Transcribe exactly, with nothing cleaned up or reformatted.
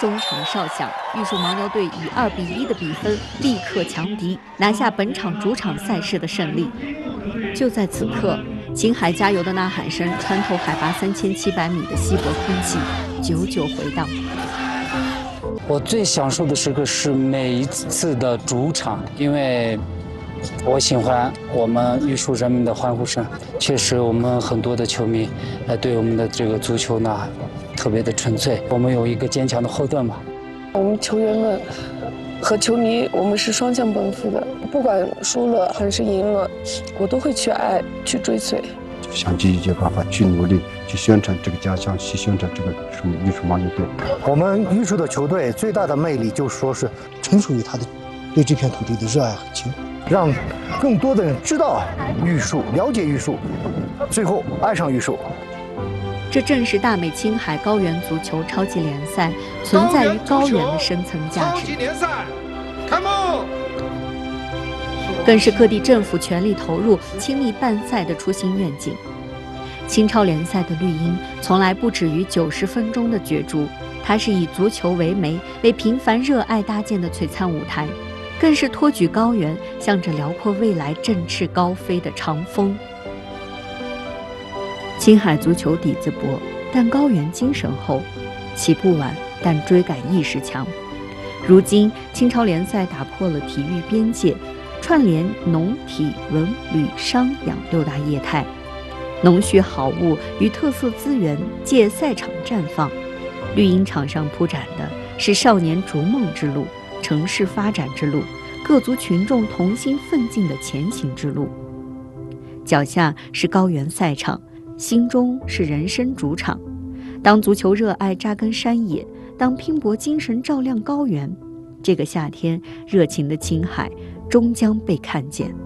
中场哨响，玉树盲寮队以二比一的比分力克强敌，拿下本场主场赛事的胜利。就在此刻，青海加油的呐喊声穿透海拔三千七百米的稀薄空气，久久回荡。 我最享受的时刻是每一次的主场，因为我喜欢我们玉树人民的欢呼声。确实，我们很多的球迷，呃，对我们的这个足球呢，特别的纯粹。我们有一个坚强的后盾嘛。 我们球员们和球迷，我们是双向奔赴的。不管输了还是赢了，我都会去爱，去追随。 想尽一切办法去努力，去宣传这个家乡，去宣传这个什么玉树盲寮队。 我们玉树的球队最大的魅力就是说是纯属于他的对这片土地的热爱和情，让更多的人知道玉树，了解玉树，最后爱上玉树。 这正是大美青海高原足球超级联赛存在于高原的深层价值。 超级联赛，开幕！ 更是各地政府全力投入、倾力办赛的初心愿景。青超联赛的绿茵从来不止于九十分钟的角逐，它是以足球为媒，为平凡热爱搭建的璀璨舞台，更是托举高原，向着辽阔未来振翅高飞的长风。青海足球底子薄，但高原精神厚；起步晚，但追赶意识强。如今，青超联赛打破了体育边界，串联农、体、文、旅、商、养六大业态，农畜好物与特色资源借赛场绽放。绿茵场上铺展的是少年逐梦之路、城市发展之路，各族群众同心奋进的前行之路。脚下是高原赛场，心中是人生主场。当足球热爱扎根山野，当拼搏精神照亮高原，这个夏天，热情的青海终将被看见。